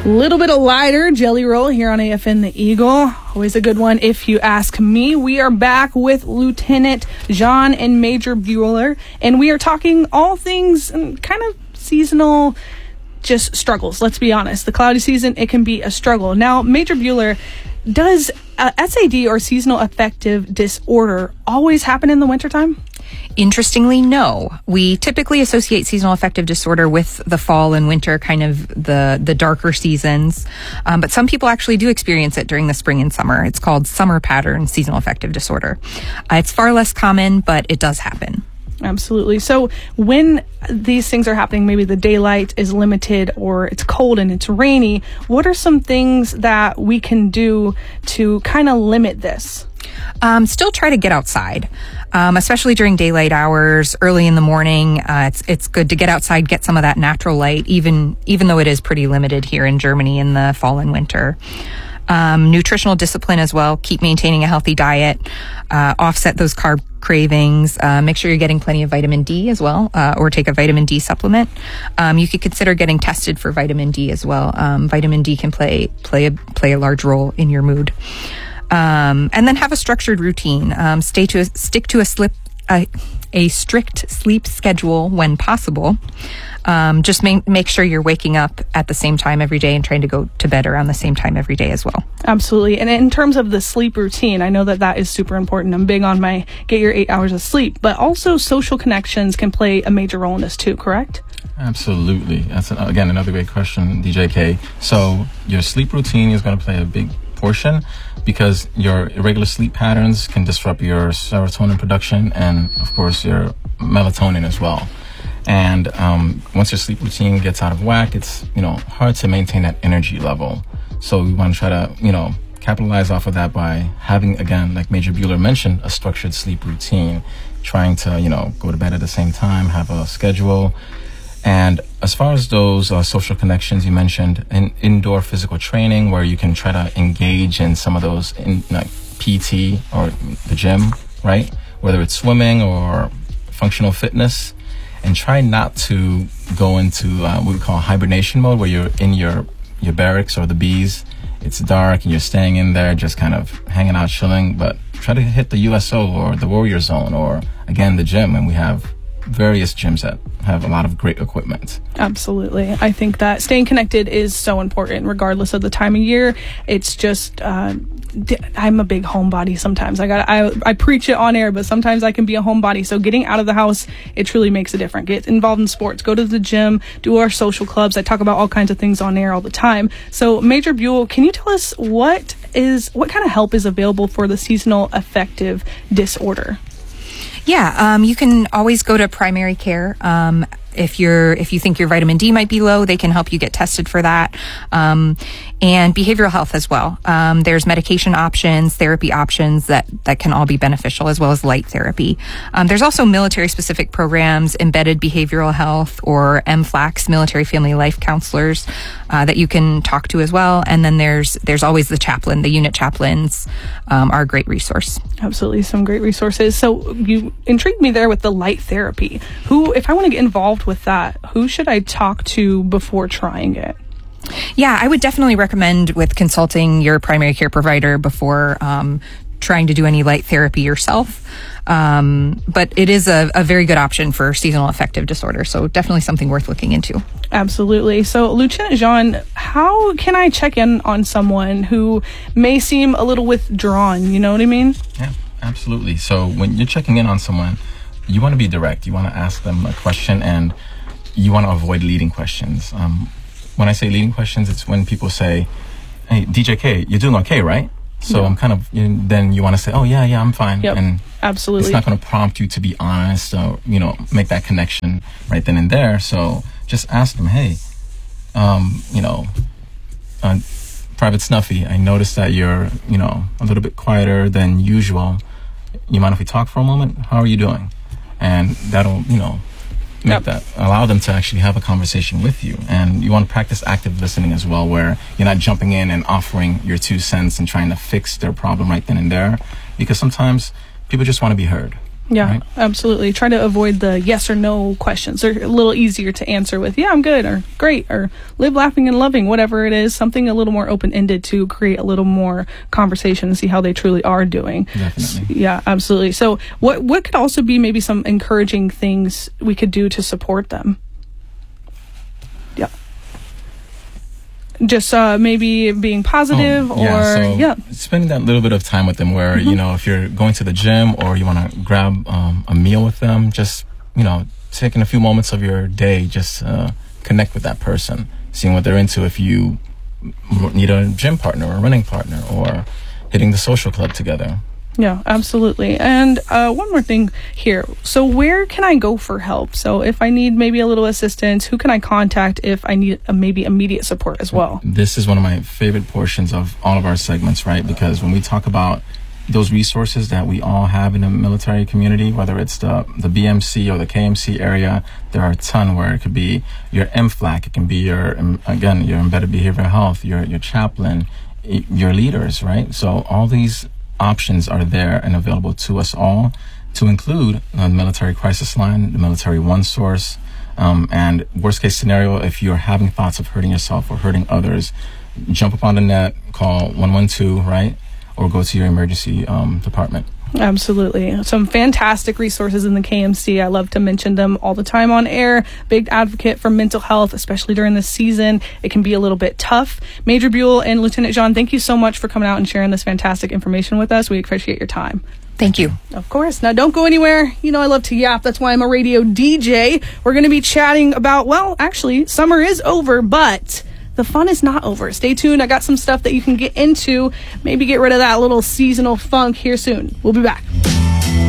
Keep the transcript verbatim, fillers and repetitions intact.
Little bit of lighter Jelly Roll here on A F N The Eagle. Always a good one if you ask me. We are back with Lieutenant John and Major Bueller, and we are talking all things kind of seasonal, just struggles. Let's be honest. The cloudy season, it can be a struggle. Now, Major Bueller, does uh, S A D or seasonal affective disorder always happen in the wintertime? Interestingly, no. We typically associate seasonal affective disorder with the fall and winter, kind of the, the darker seasons. Um, but some people actually do experience it during the spring and summer. It's called summer pattern seasonal affective disorder. Uh, it's far less common, but it does happen. Absolutely. So when these things are happening, maybe the daylight is limited or it's cold and it's rainy, what are some things that we can do to kind of limit this? Um, still try to get outside, um, especially during daylight hours, early in the morning. Uh, it's it's good to get outside, get some of that natural light, even even though it is pretty limited here in Germany in the fall and winter. Um, nutritional discipline as well. Keep maintaining a healthy diet. Uh, offset those carb cravings. Uh, make sure you're getting plenty of vitamin D as well, uh, or take a vitamin D supplement. Um, you could consider getting tested for vitamin D as well. Um, vitamin D can play play a, play a large role in your mood. Um, and then have a structured routine. Um, stay to a, stick to a slip a, a strict sleep schedule when possible. Um, just make, make sure you're waking up at the same time every day and trying to go to bed around the same time every day as well. Absolutely. And in terms of the sleep routine, I know that that is super important. I'm big on my get your eight hours of sleep, but also social connections can play a major role in this too, correct? Absolutely. That's, an, again, another great question, D J K. So your sleep routine is going to play a big portion because your irregular sleep patterns can disrupt your serotonin production and, of course, your melatonin as well. And um, once your sleep routine gets out of whack, it's, you know, hard to maintain that energy level. So we want to try to, you know, capitalize off of that by having, again, like Major Bueller mentioned, a structured sleep routine, trying to, you know, go to bed at the same time, have a schedule. And as far as those uh, social connections you mentioned, in indoor physical training where you can try to engage in some of those in like P T or the gym, right? Whether it's swimming or functional fitness, and try not to go into uh, what we call hibernation mode, where you're in your, your barracks or the bees. It's dark and you're staying in there, just kind of hanging out, chilling, but try to hit the U S O or the Warrior Zone or, again, the gym. And we have various gyms that have a lot of great equipment. Absolutely. I think that staying connected is so important regardless of the time of year. It's just, uh, I'm a big homebody sometimes. I got I I preach it on air, but sometimes I can be a homebody. So getting out of the house, it truly makes a difference. Get involved in sports, go to the gym, do our social clubs. I talk about all kinds of things on air all the time. So Major Buell, can you tell us what is what kind of help is available for the seasonal affective disorder? Yeah, um, you can always go to primary care. Um, if you're, if you think your vitamin D might be low, they can help you get tested for that. Um, and behavioral health as well. Um, there's medication options, therapy options that, that can all be beneficial, as well as light therapy. Um, there's also military specific programs, embedded behavioral health or M FLACS, military family life counselors, uh, that you can talk to as well. And then there's, there's always the chaplain, the unit chaplains, um, are a great resource. Absolutely. Some great resources. So you intrigued me there with the light therapy. Who, if I want to get involved with that, who should I talk to before trying it? Yeah, I would definitely recommend with consulting your primary care provider before um, trying to do any light therapy yourself. Um, but it is a, a very good option for seasonal affective disorder, so definitely something worth looking into. Absolutely. So, Lieutenant Jean, how can I check in on someone who may seem a little withdrawn? You know what I mean? Yeah, absolutely. So when you're checking in on someone, you want to be direct. You want to ask them a question, and you want to avoid leading questions. Um, when I say leading questions, it's when people say, "Hey, D J K, you're doing okay, right?" So yeah. I'm kind of, you know, then you want to say, "Oh yeah, yeah, I'm fine." Yep, and absolutely. It's not going to prompt you to be honest or, you know, make that connection right then and there. So just ask them, "Hey, um, you know, uh, Private Snuffy, I noticed that you're, you know, a little bit quieter than usual. You mind if we talk for a moment? How are you doing?" And that'll, you know, make yep. that, allow them to actually have a conversation with you. And you want to practice active listening as well, where you're not jumping in and offering your two cents and trying to fix their problem right then and there. Because sometimes people just want to be heard. Yeah, right? absolutely. Try to avoid the yes or no questions. They're a little easier to answer with, yeah, I'm good, or great, or live laughing and loving, whatever it is, something a little more open-ended to create a little more conversation and see how they truly are doing. Definitely. Yeah, absolutely. So what, what could also be maybe some encouraging things we could do to support them? Yeah. Just uh, maybe being positive Oh, or, yeah, so yeah. spending that little bit of time with them where, Mm-hmm. you know, if you're going to the gym or you want to grab um, a meal with them, just, you know, taking a few moments of your day, just uh, connect with that person, seeing what they're into. If you need a gym partner or a running partner or hitting the social club together. Yeah, absolutely. And uh, one more thing here. So where can I go for help? So if I need maybe a little assistance, who can I contact if I need a maybe immediate support as well? This is one of my favorite portions of all of our segments, right? Because when we talk about those resources that we all have in the military community, whether it's the the B M C or the K M C area, there are a ton where it could be your M FLAC, it can be your, um, again, your embedded behavioral health, your, your chaplain, y- your leaders, right? So all these options are there and available to us all, to include the military crisis line, the military one source, um, and worst case scenario, if you're having thoughts of hurting yourself or hurting others, jump up on the net, call one one two, right? Or go to your emergency um, department. Absolutely. Some fantastic resources in the K M C. I love to mention them all the time on air. Big advocate for mental health, especially during this season. It can be a little bit tough. Major Buell and Lieutenant John, thank you so much for coming out and sharing this fantastic information with us. We appreciate your time. Thank you. Of course. Now, don't go anywhere. You know, I love to yap. That's why I'm a radio D J. We're going to be chatting about, well, actually, summer is over, but the fun is not over. Stay tuned. I got some stuff that you can get into. Maybe get rid of that little seasonal funk here soon. We'll be back.